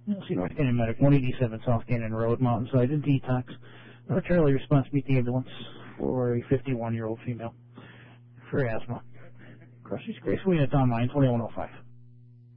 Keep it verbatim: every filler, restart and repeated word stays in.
See North Canyon Medic, one eighty-seven South Canyon Road, Mountainside, in detox. North Charlie response, meet the ambulance for a fifty-one-year-old female for asthma. Crushers Grace, we had online, twenty-one oh five.